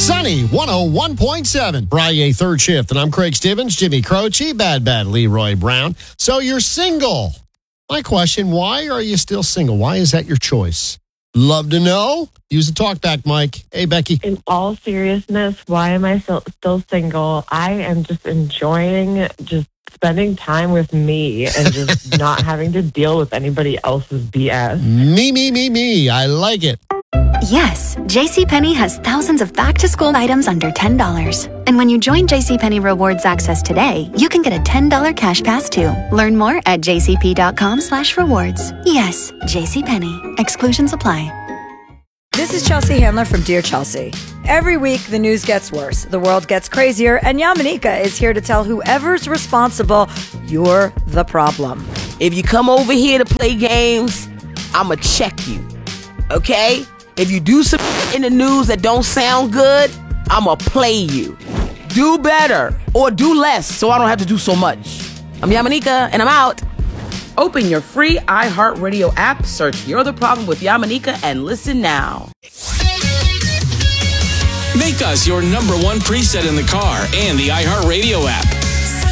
Sunny 101.7. Friday third shift, and I'm Craig Stevens, Jimmy Croce, Bad Leroy Brown. So you're single. My question, why are you still single? Why is that your choice? Love to know. Use the talkback mic. Hey, Becky. In all seriousness, why am I still single? I am just enjoying just spending time with me and just not having to deal with anybody else's BS. Me. I like it. Yes, JCPenney has thousands of back-to-school items under $10. And when you join JCPenney Rewards Access today, you can get a $10 cash pass too. Learn more at jcp.com/rewards. Yes, JCPenney. Exclusions apply. This is Chelsea Handler from Dear Chelsea. Every week, the news gets worse, the world gets crazier, and Yamanika is here to tell whoever's responsible, you're the problem. If you come over here to play games, I'ma check you, okay? If you do some in the news that don't sound good, I'ma play you. Do better or do less so I don't have to do so much. I'm Yamanika, and I'm out. Open your free iHeartRadio app, search You're the Problem with Yamanika, and listen now. Make us your number one preset in the car and the iHeartRadio app.